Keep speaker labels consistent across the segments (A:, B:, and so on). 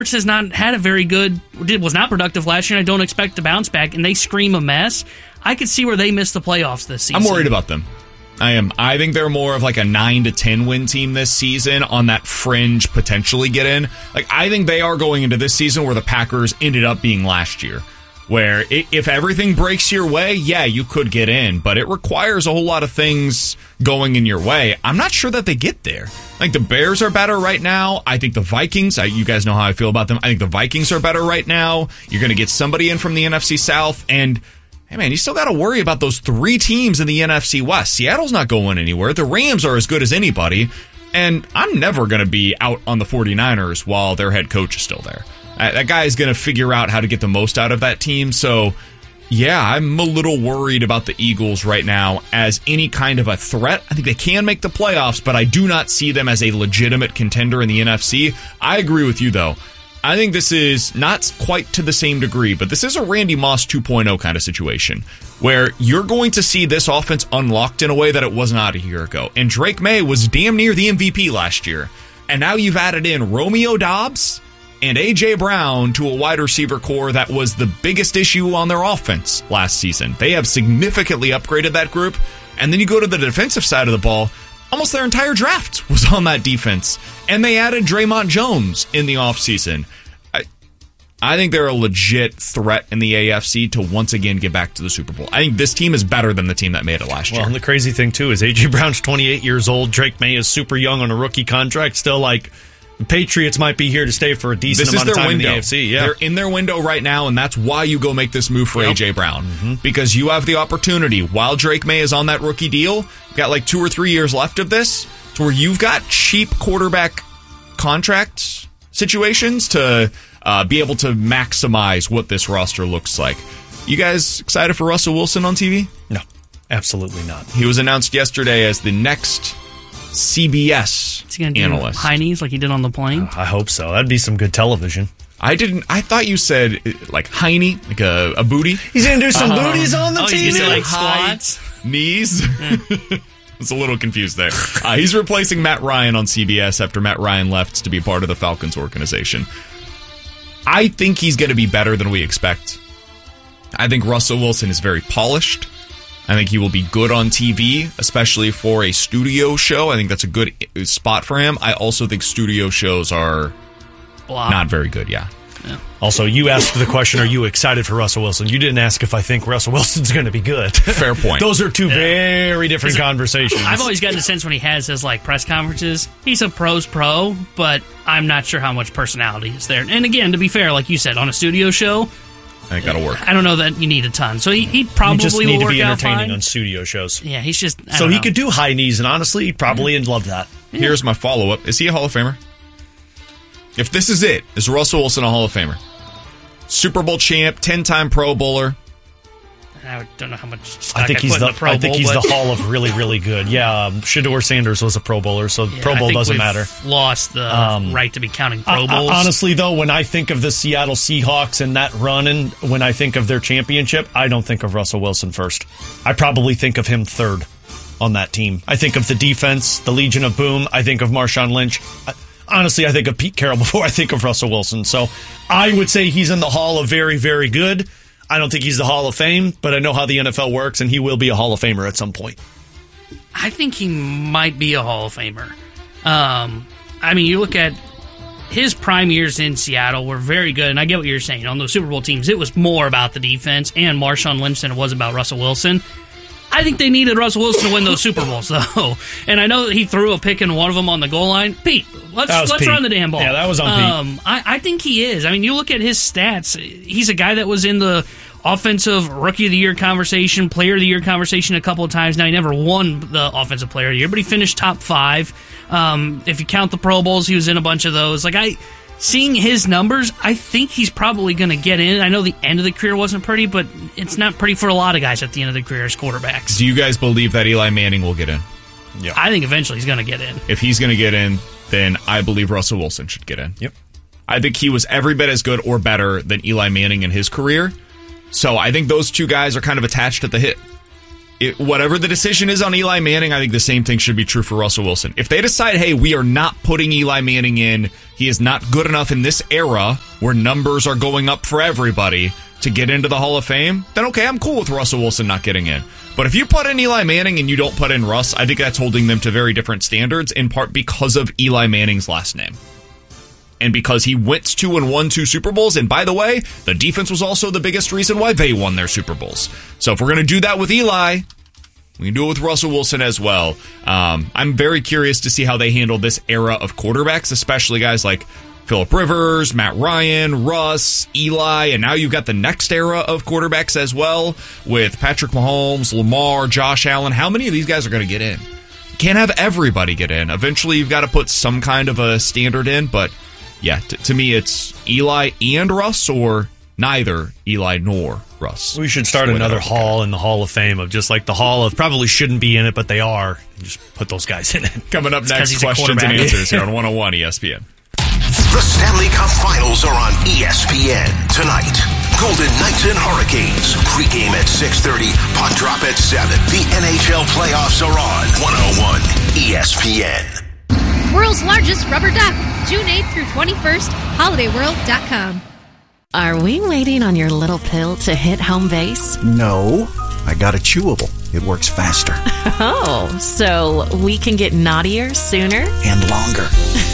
A: has not had a very good, was not productive last year, and I don't expect to bounce back, and they scream a mess. I could see where they missed the playoffs this season.
B: I'm worried about them. I am. I think they're more of like a 9 to 10 win team this season on that fringe potentially get in. Like, I think they are going into this season where the Packers ended up being last year, where if everything breaks your way, yeah, you could get in, but it requires a whole lot of things going in your way. I'm not sure that they get there. Like, the Bears are better right now. I think the Vikings, you guys know how I feel about them. I think the Vikings are better right now. You're going to get somebody in from the NFC South, and hey, man, you still got to worry about those 3 teams in the NFC West. Seattle's not going anywhere. The Rams are as good as anybody, and I'm never going to be out on the 49ers while their head coach is still there. That guy is going to figure out how to get the most out of that team. So, yeah, I'm a little worried about the Eagles right now as any kind of a threat. I think they can make the playoffs, but I do not see them as a legitimate contender in the NFC. I agree with you, though. I think this is not quite to the same degree, but this is a Randy Moss 2.0 kind of situation where you're going to see this offense unlocked in a way that it was not a year ago. And Drake May was damn near the MVP last year. And now you've added in Romeo Doubs and A.J. Brown to a wide receiver core that was the biggest issue on their offense last season. They have significantly upgraded that group. And then you go to the defensive side of the ball. Almost their entire draft was on that defense. And they added Draymond Jones in the offseason. I think they're a legit threat in the AFC to once again get back to the Super Bowl. I think this team is better than the team that made it last year.
C: Well, and the crazy thing, too, is A.J. Brown's 28 years old. Drake May is super young on a rookie contract. Still, like, the Patriots might be here to stay for a decent amount of time in the AFC. Yeah.
B: They're in their window right now, and that's why you go make this move for A.J. Brown. Mm-hmm. Because you have the opportunity, while Drake May is on that rookie deal, you've got like 2 or 3 years left of this, to where you've got cheap quarterback contract situations to be able to maximize what this roster looks like. You guys excited for Russell Wilson on TV?
C: No, absolutely not.
B: He was announced yesterday as the next CBS
A: Is he gonna do
B: analyst.
A: high knees like he did on the plane?
C: I hope so. That'd be some good television.
B: I thought you said like hiney, like a booty.
C: He's going to do some booties on the TV.
A: He's gonna do like
B: High
A: squats?
B: Knees? I was a little confused there. He's replacing Matt Ryan on CBS after Matt Ryan left to be part of the Falcons organization. I think he's going to be better than we expect. I think Russell Wilson is very polished. I think he will be good on TV, especially for a studio show. I think that's a good spot for him. I also think studio shows are not very good, yeah.
C: Also, you asked the question, are you excited for Russell Wilson? You didn't ask if I think Russell Wilson's going to be good.
B: Fair point.
C: Those are two very different conversations.
A: I've always gotten the sense when he has his like press conferences, he's a pro's pro, but I'm not sure how much personality is there. And again, to be fair, like you said, on a studio show,
B: I think that'll work.
A: I don't know that you need a ton. So he probably
C: just
A: will
C: need to
A: work
C: be
A: out
C: entertaining
A: fine.
C: on studio shows.
A: Yeah, he's just...
C: So he could do high knees, and honestly, he'd probably love that.
A: Yeah.
B: Here's my follow-up. Is he a Hall of Famer? If this is it, is Russell Wilson a Hall of Famer? Super Bowl champ, 10-time Pro Bowler.
A: I don't know how much stock
C: I think he's
A: put in the Pro
C: I think
A: Bowl,
C: he's
A: but
C: the Hall of really, really good. Yeah, Shedeur Sanders was a Pro Bowler, so Pro Bowl doesn't matter.
A: Lost the right to be counting Pro Bowls.
C: Honestly, though, when I think of the Seattle Seahawks and that run, and when I think of their championship, I don't think of Russell Wilson first. I probably think of him third on that team. I think of the defense, the Legion of Boom. I think of Marshawn Lynch. Honestly, I think of Pete Carroll before I think of Russell Wilson. So I would say he's in the Hall of very, very good. I don't think he's the Hall of Fame, but I know how the NFL works, and he will be a Hall of Famer at some point.
A: I think he might be a Hall of Famer. I mean, you look at his prime years in Seattle were very good, and I get what you're saying. On those Super Bowl teams, it was more about the defense and Marshawn Lynch than it was about Russell Wilson. I think they needed Russell Wilson to win those Super Bowls, though. And I know that he threw a pick in one of them on the goal line. Pete, let's run the damn ball.
C: Yeah, that was on Pete.
A: I think he is. I mean, you look at his stats. He's a guy that was in the Offensive Rookie of the Year conversation, Player of the Year conversation a couple of times. Now, he never won the Offensive Player of the Year, but he finished top 5. If you count the Pro Bowls, he was in a bunch of those. Seeing his numbers, I think he's probably going to get in. I know the end of the career wasn't pretty, but it's not pretty for a lot of guys at the end of the career as quarterbacks.
B: Do you guys believe that Eli Manning will get in?
C: Yeah.
A: I think eventually he's going to get in.
B: If he's going to get in, then I believe Russell Wilson should get in.
C: Yep.
B: I think he was every bit as good or better than Eli Manning in his career. So I think those two guys are kind of attached at the hip. whatever the decision is on Eli Manning, I think the same thing should be true for Russell Wilson. If they decide, hey, we are not putting Eli Manning in, he is not good enough in this era where numbers are going up for everybody to get into the Hall of Fame, then okay, I'm cool with Russell Wilson not getting in. But if you put in Eli Manning and you don't put in Russ, I think that's holding them to very different standards, in part because of Eli Manning's last name. And because he went to and won 2 Super Bowls, and by the way, the defense was also the biggest reason why they won their Super Bowls. So if we're going to do that with Eli, we can do it with Russell Wilson as well. I'm very curious to see how they handle this era of quarterbacks, especially guys like Phillip Rivers, Matt Ryan, Russ, Eli, and now you've got the next era of quarterbacks as well with Patrick Mahomes, Lamar, Josh Allen. How many of these guys are going to get in? Can't have everybody get in. Eventually, you've got to put some kind of a standard in, but yeah, to me, it's Eli and Russ, or neither Eli nor Russ.
C: We should start another hall in the Hall of Fame of just like the hall of probably shouldn't be in it, but they are. And just put those guys in it.
B: Coming up next, questions and answers here on 101 ESPN.
D: The Stanley Cup Finals are on ESPN tonight. Golden Knights and Hurricanes. Pre-game at 6:30. Puck drop at 7. The NHL playoffs are on 101 ESPN.
E: World's largest rubber duck. June 8th through 21st. HolidayWorld.com.
F: Are we waiting on your little pill to hit home base?
G: No, I got a chewable. It works faster.
F: Oh, so we can get naughtier sooner?
G: And longer.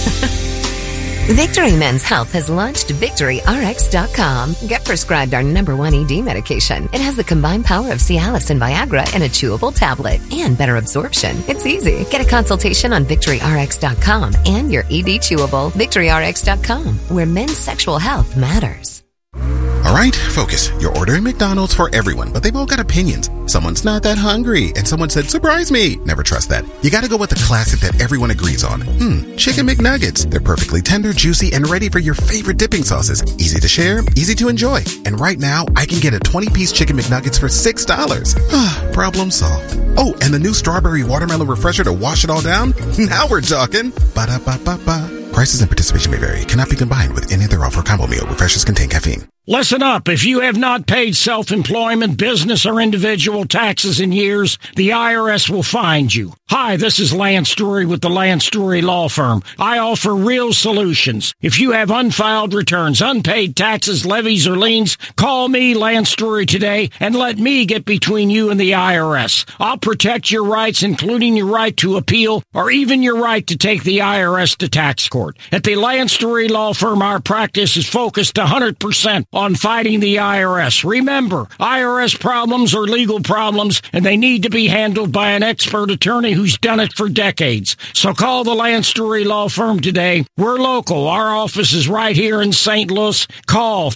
H: Victory Men's Health has launched VictoryRx.com. Get prescribed our #1 ED medication. It has the combined power of Cialis and Viagra in a chewable tablet and better absorption. It's easy. Get a consultation on VictoryRx.com and your ED chewable. VictoryRx.com, where men's sexual health matters.
I: All right, focus. You're ordering McDonald's for everyone, but they've all got opinions. Someone's not that hungry, and someone said, surprise me. Never trust that. You gotta go with the classic that everyone agrees on. Chicken McNuggets. They're perfectly tender, juicy, and ready for your favorite dipping sauces. Easy to share, easy to enjoy. And right now, I can get a 20-piece Chicken McNuggets for $6. Problem solved. Oh, and the new strawberry watermelon refresher to wash it all down? Now we're talking. Ba-da-ba-ba-ba. Prices and participation may vary. Cannot be combined with any other offer or combo meal. Refreshers contain caffeine.
J: Listen up. If you have not paid self-employment, business, or individual taxes in years, the IRS will find you. Hi, this is Lance Story with the Lance Story Law Firm. I offer real solutions. If you have unfiled returns, unpaid taxes, levies, or liens, call me, Lance Story, today, and let me get between you and the IRS. I'll protect your rights, including your right to appeal, or even your right to take the IRS to tax court. At the Lance Story Law Firm, our practice is focused 100% on fighting the IRS. Remember, IRS problems are legal problems, and they need to be handled by an expert attorney who's done it for decades. So call the Lance Story Law Firm today. We're local. Our office is right here in St. Louis. Call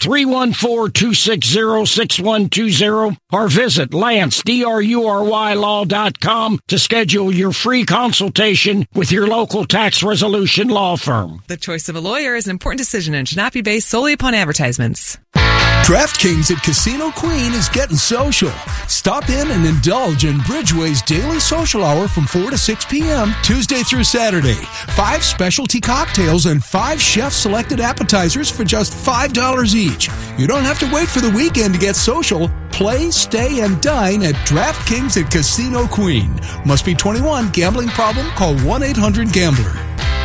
J: 314-260-6120 or visit LanceDruryLaw.com to schedule your free consultation with your local tax resolution law firm.
K: The choice of a lawyer is an important decision and should not be based solely upon advertisements.
L: DraftKings at Casino Queen is getting social. Stop in and indulge in Bridgeway's daily social hour from 4 to 6 p.m. Tuesday through Saturday. 5 specialty cocktails and 5 chef-selected appetizers for just $5 each. You don't have to wait for the weekend to get social. Play, stay, and dine at DraftKings at Casino Queen. Must be 21. Gambling problem? Call 1-800-GAMBLER.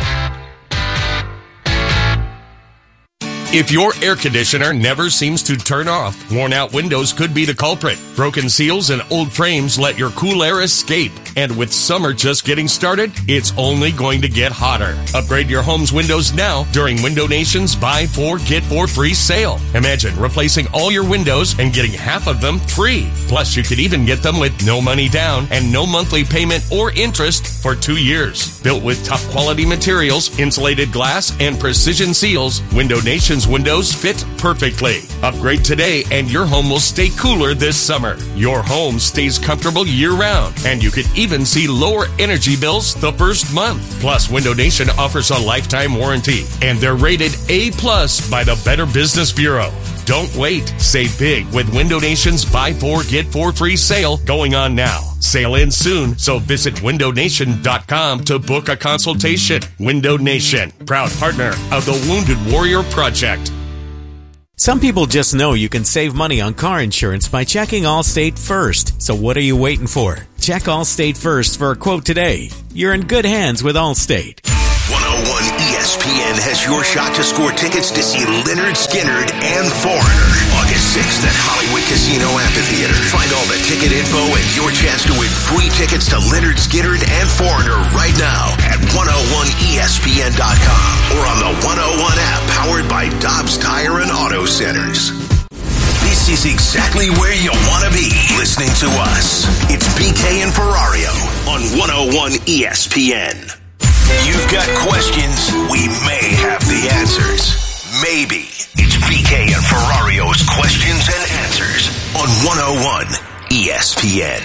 M: If your air conditioner never seems to turn off, worn-out windows could be the culprit. Broken seals and old frames let your cool air escape. And with summer just getting started, it's only going to get hotter. Upgrade your home's windows now during Window Nation's Buy 4, Get 4 free sale. Imagine replacing all your windows and getting half of them free. Plus, you could even get them with no money down and no monthly payment or interest for 2 years. Built with top-quality materials, insulated glass, and precision seals, Window Nation's windows fit perfectly. Upgrade today and your home will stay cooler this summer. Your home stays comfortable year-round, and you could even see lower energy bills the first month. Plus, Window Nation offers a lifetime warranty, and they're rated A+ by the Better Business Bureau. Don't wait. Save big with Window Nation's Buy 4, Get 4 free sale going on now. Sale ends soon, so visit windownation.com to book a consultation. Window Nation, proud partner of the Wounded Warrior Project.
N: Some people just know you can save money on car insurance by checking Allstate first. So what are you waiting for? Check Allstate first for a quote today. You're in good hands with Allstate.
D: 101 ESPN has your shot to score tickets to see Lynyrd Skynyrd and Foreigner August 6th at Hollywood Casino Amphitheater. Find all the ticket info and your chance to win free tickets to Lynyrd Skynyrd and Foreigner right now at 101ESPN.com or on the 101 app powered by Dobbs Tire and Auto Centers. This is exactly where you want to be listening to us. It's BK and Ferrario on 101 ESPN. You've got questions, we may have the answers. Maybe. It's BK and Ferrario's Questions and Answers on 101 ESPN.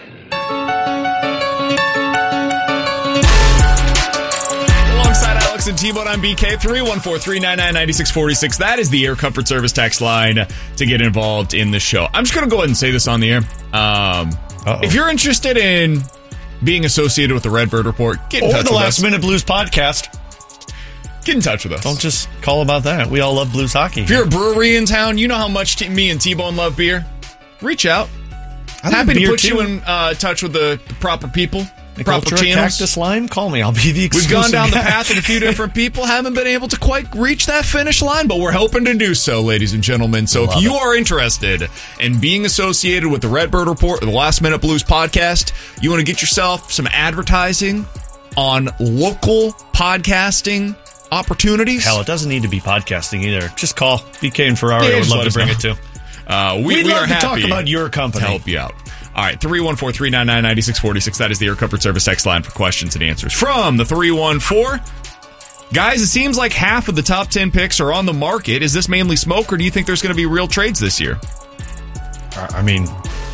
B: Alongside Alex and T-Bone, I'm BK. 314-399-9646. That is the Air Comfort Service text line to get involved in the show. I'm just going to go ahead and say this on the air. If you're interested in being associated with the Redbird Report, get in touch with us.
C: Or the Last Minute Blues podcast.
B: Get in touch with us.
C: Don't just call about that. We all love blues hockey.
B: If you're a brewery in town, you know how much me and T-Bone love beer. Reach out. Happy to put you in touch with the proper people, proper channels.
C: Cactus Lime, call me. I'll be the exclusive
B: We've gone down
C: guy.
B: the path of a few different people. Haven't been able to quite reach that finish line, but we're hoping to do so, ladies and gentlemen. So if you are interested in being associated with the Redbird Report or the Last Minute Blues podcast, you want to get yourself some advertising on local podcasting opportunities.
C: Hell, it doesn't need to be podcasting either. Just call BK and Ferrari. I would love to bring it to.
B: We
C: love
B: are
C: to
B: happy
C: talk about your company
B: to help you out. All right, 314-399-9646. That is the Air Comfort Service text line for questions and answers. From the 314, guys, it seems like half of the top 10 picks are on the market. Is this mainly smoke, or do you think there's going to be real trades this year?
C: I mean,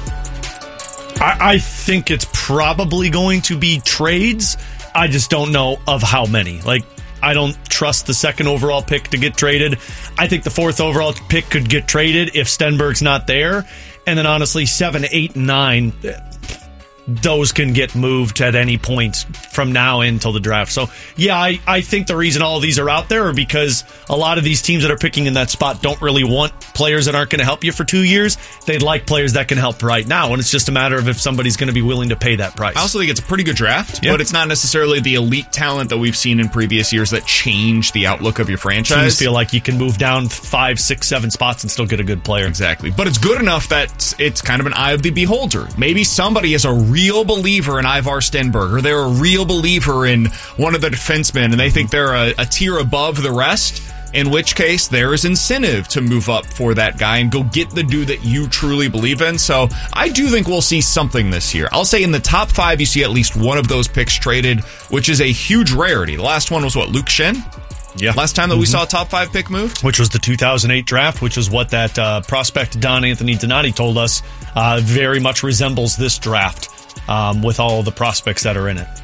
C: I think it's probably going to be trades. I just don't know of how many. Like, I don't trust the second overall pick to get traded. I think the fourth overall pick could get traded if Stenberg's not there. And then honestly, 7, 8, and 9, those can get moved at any point from now until the draft. So, yeah, I think the reason all of these are out there are because a lot of these teams that are picking in that spot don't really want players that aren't going to help you for 2 years. They'd like players that can help right now, and it's just a matter of if somebody's going to be willing to pay that price.
B: I also think it's a pretty good draft, but it's not necessarily the elite talent that we've seen in previous years that change the outlook of your franchise.
C: Teams feel like you can move down 5, 6, 7 spots and still get a good player.
B: Exactly. But it's good enough that it's kind of an eye of the beholder. Maybe somebody is a real believer in Ivar Stenberg, or they're a real believer in one of the defensemen, and they think they're a tier above the rest, in which case there is incentive to move up for that guy and go get the dude that you truly believe in. So I do think we'll see something this year. I'll say in the top 5, you see at least one of those picks traded, which is a huge rarity. The last one was what, Luke Shen?
C: Yeah.
B: Last time that we saw a top 5 pick moved?
C: Which was the 2008 draft, which is what that prospect Don Anthony Donati told us very much resembles this draft with all the prospects that are in it.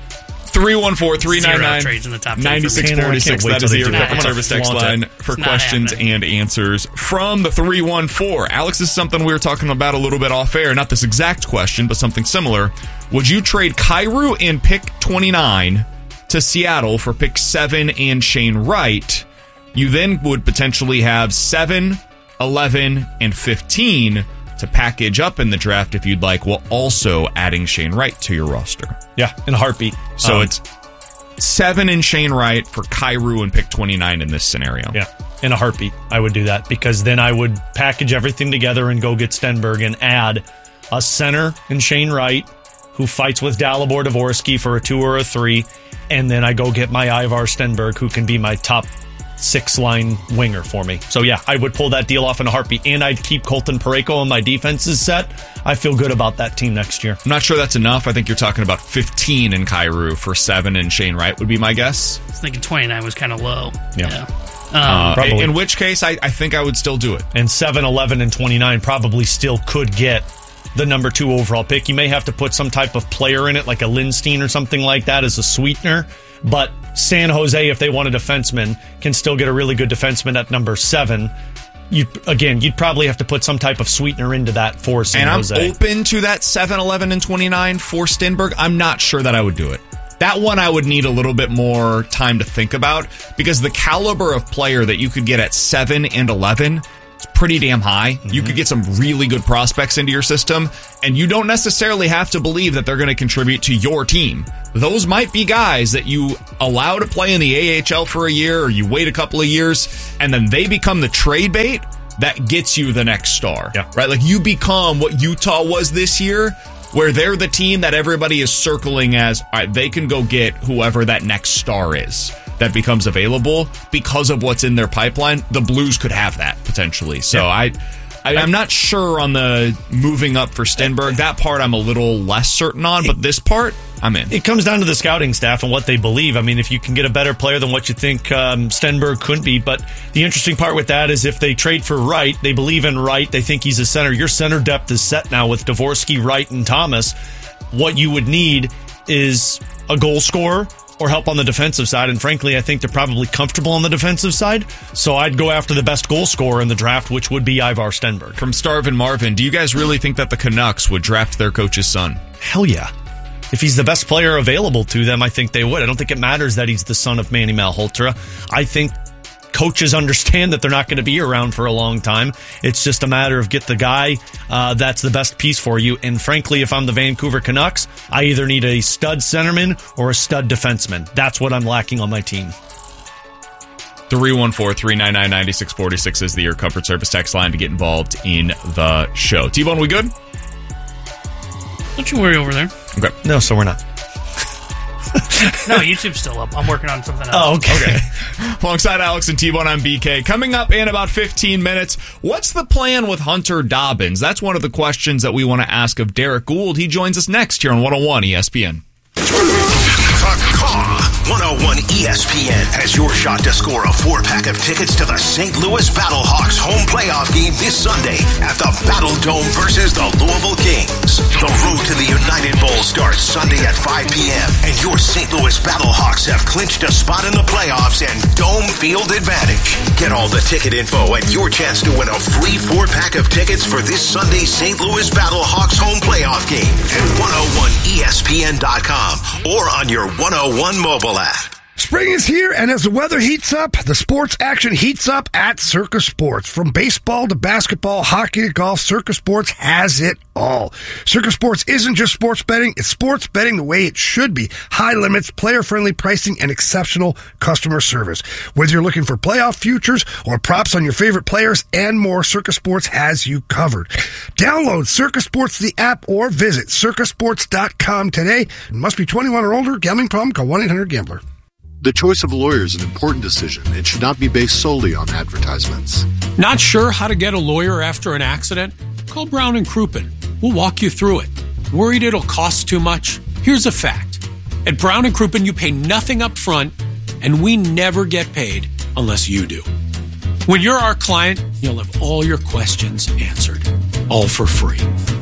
B: 314-399-9646. That is the Air Comfort Service text line for questions and answers. From the 314, Alex, this is something we were talking about a little bit off air. Not this exact question, but something similar. Would you trade Kyrou and pick 29 to Seattle for pick 7 and Shane Wright? You then would potentially have 7, 11, and 15 to package up in the draft if you'd like, while also adding Shane Wright to your roster.
C: Yeah, in a heartbeat.
B: So it's 7 and Shane Wright for Kyrou and pick 29 in this scenario.
C: Yeah, in a heartbeat, I would do that, because then I would package everything together and go get Stenberg and add a center in Shane Wright who fights with Dalibor Dvorsky for a 2 or a 3, and then I go get my Ivar Stenberg who can be my top 6-line winger for me. So yeah, I would pull that deal off in a heartbeat, and I'd keep Colton Parayko on my defenses set. I feel good about that team next year.
B: I'm not sure that's enough. I think you're talking about 15 in Kyrou for 7 and Shane Wright would be my guess.
A: I was thinking 29 was kind of low.
C: Yeah.
B: Probably. In which case, I think I would still do it.
C: And 7, 11, and 29 probably still could get the number 2 overall pick. You may have to put some type of player in it, like a Lindstein or something like that, as a sweetener. But San Jose, if they want a defenseman, can still get a really good defenseman at number 7. You'd probably have to put some type of sweetener into that for San Jose.
B: And I'm open to that 7, 11, and 29 for Stenberg. I'm not sure that I would do it. That one I would need a little bit more time to think about, because the caliber of player that you could get at 7 and 11 is pretty damn high. You could get some really good prospects into your system, and you don't necessarily have to believe that they're going to contribute to your team. Those might be guys that you allow to play in the AHL for a year, or you wait a couple of years, and then they become the trade bait that gets you the next star.
C: Yeah.
B: Right? Like, you become what Utah was this year, where they're the team that everybody is circling as, all right, they can go get whoever that next star is that becomes available because of what's in their pipeline. The Blues could have that potentially. So I'm not sure on the moving up for Stenberg. That part I'm a little less certain on, but this part, I'm in.
C: It comes down to the scouting staff and what they believe. I mean, if you can get a better player than what you think Stenberg could be. But the interesting part with that is if they trade for Wright, they believe in Wright, they think he's a center. Your center depth is set now with Dvorsky, Wright, and Thomas. What you would need is a goal scorer or help on the defensive side. And frankly, I think they're probably comfortable on the defensive side. So I'd go after the best goal scorer in the draft, which would be Ivar Stenberg.
B: From Starvin Marvin, do you guys really think that the Canucks would draft their coach's son?
C: Hell yeah. If he's the best player available to them, I think they would. I don't think it matters that he's the son of Manny Malhotra. I think coaches understand that they're not going to be around for a long time. It's just a matter of get the guy that's the best piece for you. And frankly, if I'm the Vancouver Canucks, I either need a stud centerman or a stud defenseman. That's what I'm lacking on my team.
B: 314-399-9646 is the Air Comfort Service text line to get involved in the show. T-Bone, we good?
A: Don't you worry over there.
B: Okay.
C: No, so we're not.
A: No, YouTube's still up. I'm working on something else.
C: Oh, okay.
B: Alongside Alex and T-Bone, I'm BK. Coming up in about 15 minutes, what's the plan with Hunter Dobbins? That's one of the questions that we want to ask of Derek Gould. He joins us next here on 101 ESPN.
D: Caw 101 ESPN has your shot to score a 4-pack of tickets to the St. Louis Battlehawks home playoff game this Sunday at the Battle Dome versus the Louisville Kings. The road to the United Bowl starts Sunday at 5 p.m. and your St. Louis Battlehawks have clinched a spot in the playoffs and dome field advantage. Get all the ticket info and your chance to win a free 4-pack of tickets for this Sunday's St. Louis Battlehawks home playoff game at 101ESPN.com or on your 101 mobile app.
O: Spring is here, and as the weather heats up, the sports action heats up at Circus Sports. From baseball to basketball, hockey to golf, Circus Sports has it all. Circus Sports isn't just sports betting, it's sports betting the way it should be. High limits, player-friendly pricing, and exceptional customer service. Whether you're looking for playoff futures or props on your favorite players and more, Circus Sports has you covered. Download Circus Sports, the app, or visit circusports.com today. It must be 21 or older. Gambling problem? Call 1-800-GAMBLER.
P: The choice of lawyer is an important decision. It should not be based solely on advertisements.
Q: Not sure how to get a lawyer after an accident? Call Brown & Crouppen. We'll walk you through it. Worried it'll cost too much? Here's a fact. At Brown & Crouppen, you pay nothing up front, and we never get paid unless you do. When you're our client, you'll have all your questions answered, all for free.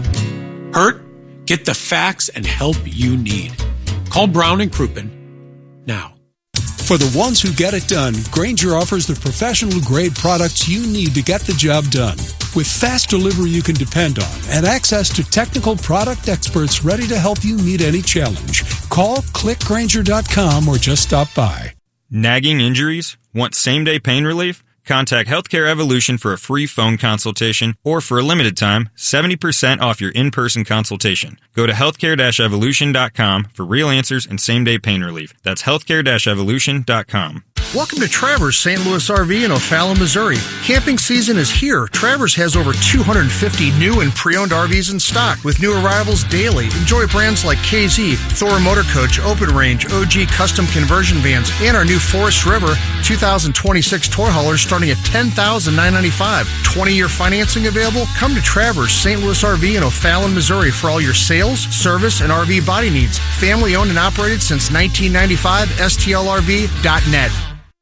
Q: Hurt? Get the facts and help you need. Call Brown & Crouppen now.
L: For the ones who get it done, Grainger offers the professional-grade products you need to get the job done. With fast delivery you can depend on and access to technical product experts ready to help you meet any challenge. Call, click Grainger.com, or just stop by.
R: Nagging injuries? Want same-day pain relief? Contact Healthcare Evolution for a free phone consultation, or for a limited time, 70% off your in-person consultation. Go to healthcare-evolution.com for real answers and same-day pain relief. That's healthcare-evolution.com.
S: Welcome to Travers St. Louis RV in O'Fallon, Missouri. Camping season is here. Travers has over 250 new and pre-owned RVs in stock with new arrivals daily. Enjoy brands like KZ, Thor Motor Coach, Open Range, OG Custom Conversion Vans, and our new Forest River 2026 toy haulers starting at $10,995. 20-year financing available? Come to Travers St. Louis RV in O'Fallon, Missouri for all your sales, service, and RV body needs. Family owned and operated since 1995. STLRV.net.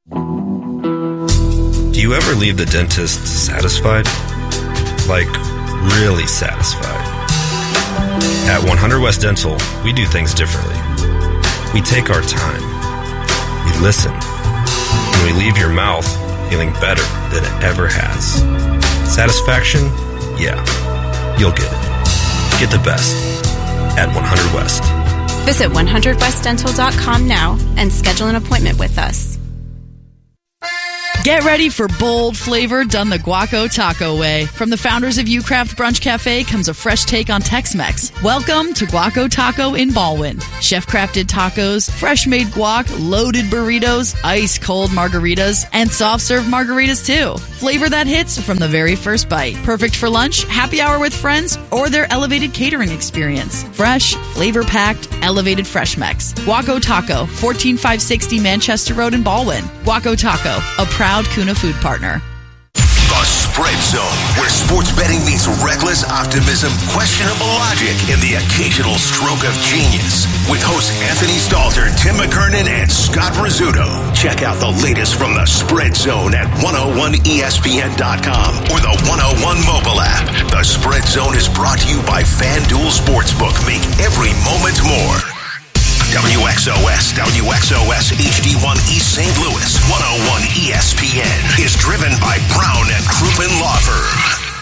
T: Do you ever leave the dentist satisfied? Like, really satisfied? At 100 West Dental, we do things differently. We take our time. We listen. And we leave your mouth feeling better than it ever has. Satisfaction? Yeah. You'll get it. Get the best at 100 West.
U: Visit 100westdental.com now and schedule an appointment with us. Get ready for bold flavor done the Guaco Taco way. From the founders of Ucraft Brunch Cafe comes a fresh take on Tex-Mex. Welcome to Guaco Taco in Baldwin. Chef-crafted tacos, fresh-made guac, loaded burritos, ice-cold margaritas, and soft-serve margaritas too. Flavor that hits from the very first bite. Perfect for lunch, happy hour with friends, or their elevated catering experience. Fresh, flavor-packed, elevated Fresh Mex. Guaco Taco, 14560 Manchester Road in Baldwin. Guaco Taco, a proud Kuna food partner.
D: The Spread Zone, where sports betting meets reckless optimism, questionable logic, and the occasional stroke of genius. With hosts Anthony Stalter, Tim McKernan, and Scott Rizzuto. Check out the latest from the Spread Zone at 101ESPN.com or the 101 mobile app. The Spread Zone is brought to you by FanDuel Sportsbook. Make every moment more. WXOS HD1 East St. Louis 101 ESPN is driven by Brown and Crouppen Law Firm.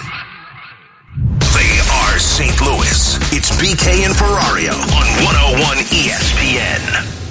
D: They are St. Louis. It's BK and Ferrario on 101 ESPN.